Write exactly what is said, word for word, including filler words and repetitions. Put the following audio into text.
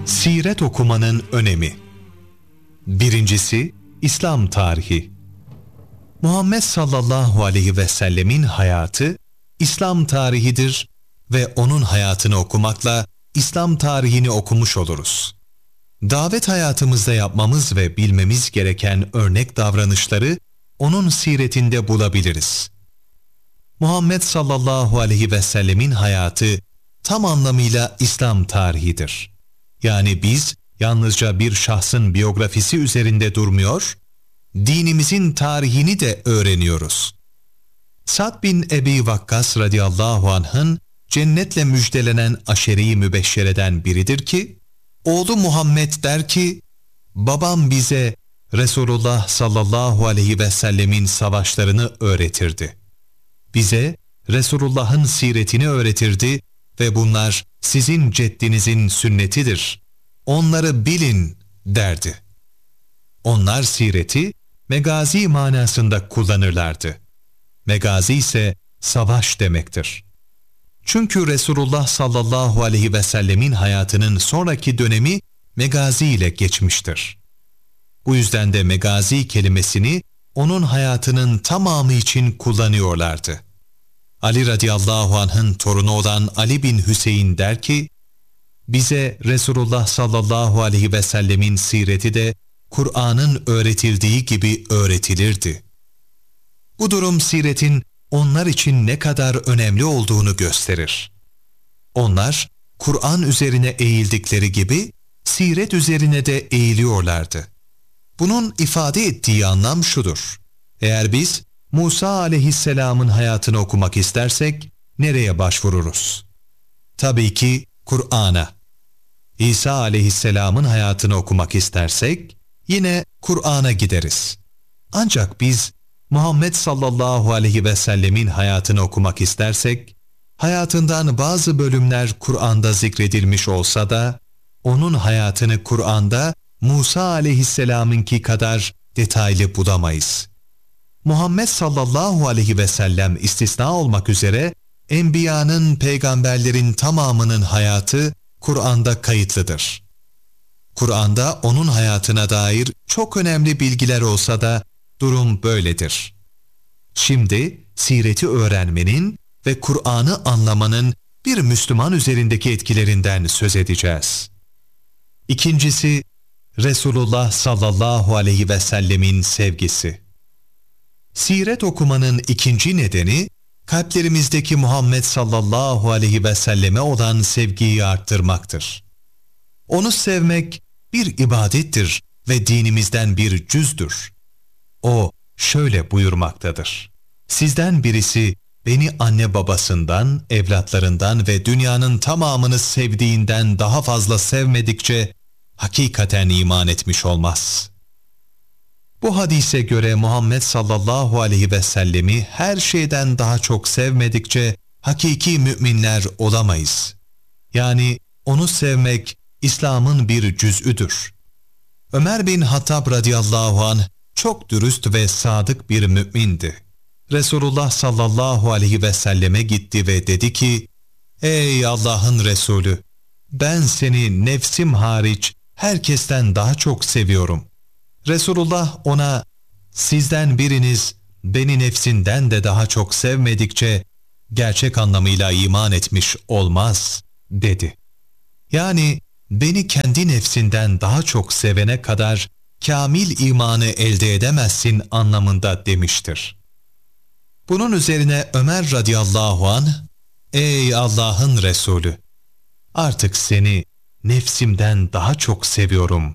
Siret okumanın önemi. Birincisi, İslam tarihi. Muhammed sallallahu aleyhi ve sellemin hayatı, İslam tarihidir ve onun hayatını okumakla İslam tarihini okumuş oluruz. Davet hayatımızda yapmamız ve bilmemiz gereken örnek davranışları onun siretinde bulabiliriz. Muhammed sallallahu aleyhi ve sellemin hayatı tam anlamıyla İslam tarihidir. Yani biz yalnızca bir şahsın biyografisi üzerinde durmuyor, dinimizin tarihini de öğreniyoruz. Sa'd bin Ebi Vakkas radıyallahu anh'ın cennetle müjdelenen aşere-i mübeşşereden biridir ki, oğlu Muhammed der ki, babam bize Resulullah sallallahu aleyhi ve sellemin savaşlarını öğretirdi. Bize Resulullah'ın siretini öğretirdi ve bunlar sizin ceddinizin sünnetidir. Onları bilin derdi. Onlar sireti megazi manasında kullanırlardı. Megazi ise savaş demektir. Çünkü Resulullah sallallahu aleyhi ve sellemin hayatının sonraki dönemi megazi ile geçmiştir. Bu yüzden de megazi kelimesini onun hayatının tamamı için kullanıyorlardı. Ali radıyallahu anh'ın torunu olan Ali bin Hüseyin der ki, bize Resulullah sallallahu aleyhi ve sellemin sireti de Kur'an'ın öğretildiği gibi öğretilirdi. Bu durum siretin onlar için ne kadar önemli olduğunu gösterir. Onlar, Kur'an üzerine eğildikleri gibi, siret üzerine de eğiliyorlardı. Bunun ifade ettiği anlam şudur: eğer biz Musa aleyhisselamın hayatını okumak istersek, nereye başvururuz? Tabii ki Kur'an'a. İsa aleyhisselamın hayatını okumak istersek, yine Kur'an'a gideriz. Ancak biz, Muhammed sallallahu aleyhi ve sellemin hayatını okumak istersek, hayatından bazı bölümler Kur'an'da zikredilmiş olsa da, onun hayatını Kur'an'da Musa aleyhisselamınki kadar detaylı bulamayız. Muhammed sallallahu aleyhi ve sellem istisna olmak üzere, enbiyanın, peygamberlerin tamamının hayatı Kur'an'da kayıtlıdır. Kur'an'da onun hayatına dair çok önemli bilgiler olsa da, durum böyledir. Şimdi sireti öğrenmenin ve Kur'an'ı anlamanın bir Müslüman üzerindeki etkilerinden söz edeceğiz. İkincisi, Resulullah sallallahu aleyhi ve sellemin sevgisi. Siret okumanın ikinci nedeni, kalplerimizdeki Muhammed sallallahu aleyhi ve selleme olan sevgiyi arttırmaktır. Onu sevmek bir ibadettir ve dinimizden bir cüzdür. O şöyle buyurmaktadır: sizden birisi beni anne babasından, evlatlarından ve dünyanın tamamını sevdiğinden daha fazla sevmedikçe hakikaten iman etmiş olmaz. Bu hadise göre Muhammed sallallahu aleyhi ve sellemi her şeyden daha çok sevmedikçe hakiki müminler olamayız. Yani onu sevmek İslam'ın bir cüz'üdür. Ömer bin Hattab radıyallahu anh çok dürüst ve sadık bir mümindi. Resulullah sallallahu aleyhi ve selleme gitti ve dedi ki, ey Allah'ın Resulü, ben seni nefsim hariç herkesten daha çok seviyorum. Resulullah ona, sizden biriniz beni nefsinden de daha çok sevmedikçe gerçek anlamıyla iman etmiş olmaz dedi. Yani beni kendi nefsinden daha çok sevene kadar kamil imanı elde edemezsin anlamında demiştir. Bunun üzerine Ömer radıyallahu anh, ey Allah'ın Resulü, artık seni nefsimden daha çok seviyorum